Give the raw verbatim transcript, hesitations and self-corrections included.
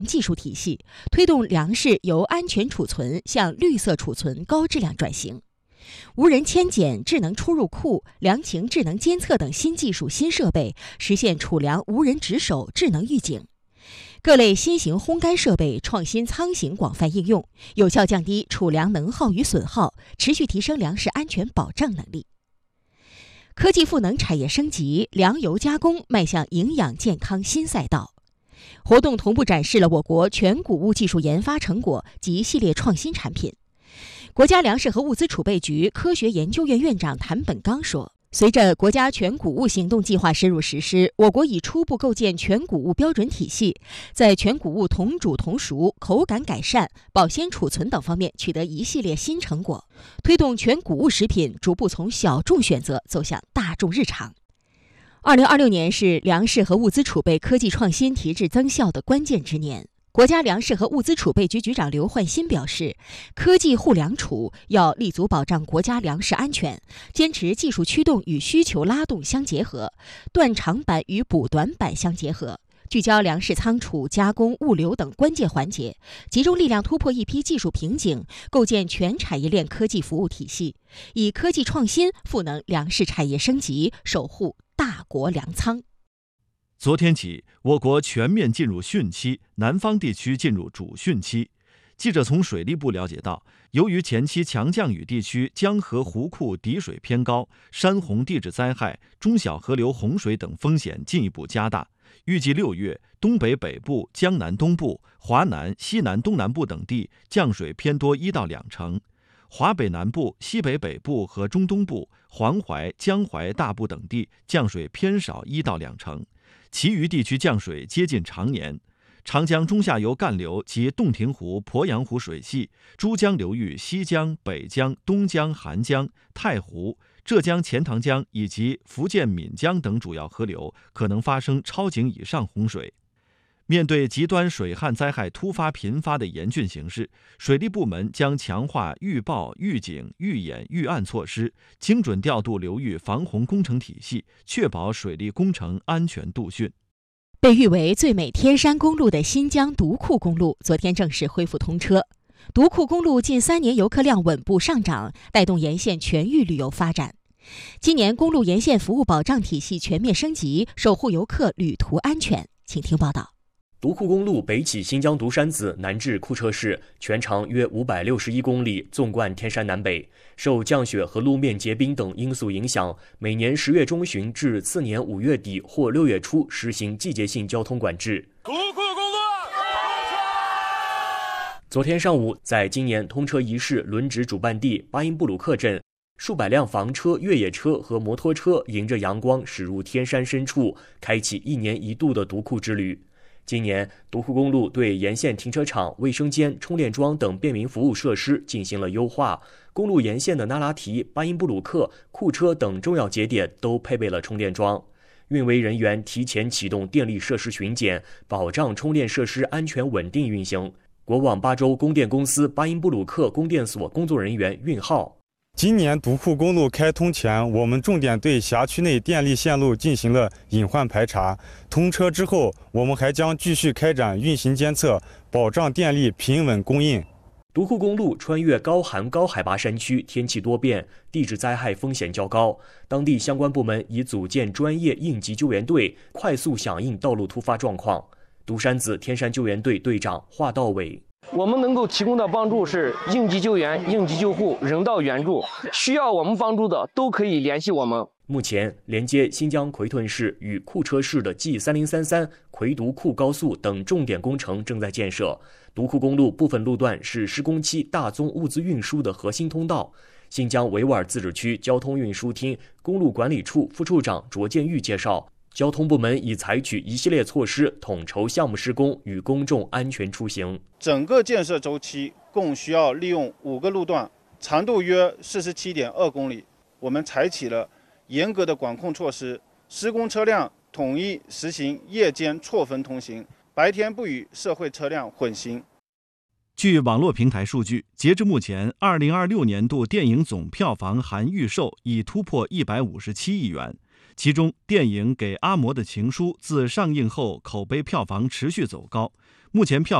技术体系，推动粮食由安全储存向绿色储存高质量转型。无人迁检、智能出入库、粮情智能监测等新技术新设备，实现储粮无人值守、智能预警。各类新型烘干设备创新仓型广泛应用，有效降低储粮能耗与损耗，持续提升粮食安全保障能力。科技赋能产业升级，粮油加工迈向营养健康新赛道。活动同步展示了我国全谷物技术研发成果及系列创新产品。国家粮食和物资储备局科学研究院院长谭本刚说，随着国家全谷物行动计划深入实施，我国已初步构建全谷物标准体系，在全谷物同煮同熟、口感改善、保鲜储存等方面取得一系列新成果，推动全谷物食品逐步从小众选择走向大众日常。二零二六年是粮食和物资储备科技创新提质增效的关键之年。国家粮食和物资储备局局长刘焕新表示，科技护粮储要立足保障国家粮食安全，坚持技术驱动与需求拉动相结合，断长板与补短板相结合，聚焦粮食仓储、加工、物流等关键环节，集中力量突破一批技术瓶颈，构建全产业链科技服务体系，以科技创新赋能粮食产业升级，守护大国粮仓。 昨天起，我国全面进入汛期，南方地区进入主汛期。记者从水利部了解到，由于前期强降雨地区江河湖库底水偏高，山洪地质灾害、中小河流洪水等风险进一步加大，预计六月，东北北部、江南东部、华南、西南东南部等地降水偏多一到两成，华北南部、西北北部和中东部、黄淮、江淮大部等地降水偏少一到两成。其余地区降水接近常年，长江中下游干流及洞庭湖、鄱阳湖水系、珠江流域西江、北江、东江、韩江、太湖、浙江钱塘江以及福建闽江等主要河流可能发生超警以上洪水。面对极端水旱灾害突发频发的严峻形势，水利部门将强化预报、预警、预演、预案措施，精准调度流域防洪工程体系，确保水利工程安全度汛。 被誉为最美天山公路的新疆独库公路昨天正式恢复通车。独库公路近三年游客量稳步上涨，带动沿线全域旅游发展。今年公路沿线服务保障体系全面升级，守护游客旅途安全。请听报道。 独库公路北起新疆独山子，南至库车市，全长约五百六十一公里，纵贯天山南北。受降雪和路面结冰等因素影响，每年十月中旬至次年五月底或六月初实行季节性交通管制。 独库公路昨天上午，在今年通车仪式轮值主办地巴音布鲁克镇，数百辆房车、越野车和摩托车迎着阳光驶入天山深处，开启一年一度的独库之旅。今年，独库公路对沿线停车场、卫生间、充电桩等便民服务设施进行了优化。公路沿线的那拉提、巴音布鲁克、库车等重要节点都配备了充电桩。运维人员提前启动电力设施巡检，保障充电设施安全稳定运行。国网巴州供电公司巴音布鲁克供电所工作人员运浩。 今年独库公路开通前，我们重点对辖区内电力线路进行了隐患排查。通车之后，我们还将继续开展运行监测，保障电力平稳供应。 独库公路穿越高寒高海拔山区，天气多变，地质灾害风险较高。当地相关部门已组建专业应急救援队，快速响应道路突发状况。独山子天山救援队队长华道伟。 我们能够提供的帮助是应急救援、应急救护、人道援助，需要我们帮助的都可以联系我们。 目前，连接新疆奎屯市与库车市的 G 三零三三奎独库高速等重点工程正在建设。独库公路部分路段是施工期大宗物资运输的核心通道。新疆维吾尔自治区交通运输厅公路管理处副处长卓建玉介绍，交通部门已采取一系列措施，统筹项目施工与公众安全出行。 整个建设周期共需要利用五个路段，长度约四十七点二公里。我们采取了严格的管控措施，施工车辆统一实行夜间错峰通行，白天不与社会车辆混行。 据网络平台数据，截至目前，二零二六年度电影总票房含预售已突破一百五十七亿元。 其中，电影《给阿嬷的情书》自上映后口碑票房持续走高，目前票